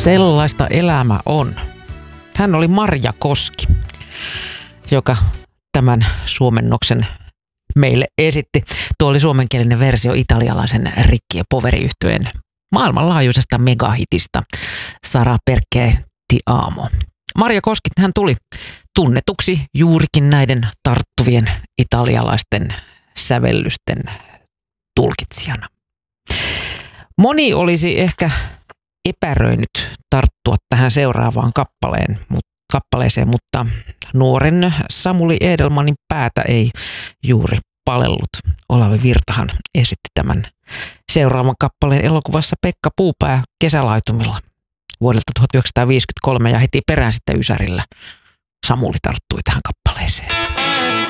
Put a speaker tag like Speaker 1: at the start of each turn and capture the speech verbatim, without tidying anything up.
Speaker 1: Sellaista elämä on. Hän oli Marja Koski, joka tämän suomennoksen meille esitti. Tuo oli suomenkielinen versio italialaisen Rikki ja Poveri-yhtyeen maailmanlaajuisesta megahitista Sarà perché ti amo. Marja Koski, hän tuli tunnetuksi juurikin näiden tarttuvien italialaisten sävellysten tulkitsijana. Moni olisi ehkä epäröinyt tarttua tähän seuraavaan kappaleen, kappaleeseen, mutta nuoren Samuli Edelmanin päätä ei juuri palellut. Olavi Virtahan esitti tämän seuraavan kappaleen elokuvassa Pekka Puupää Kesälaitumilla vuodelta tuhatyhdeksänsataaviisikymmentäkolme ja heti perään sitten Ysärillä Samuli tarttui tähän kappaleeseen.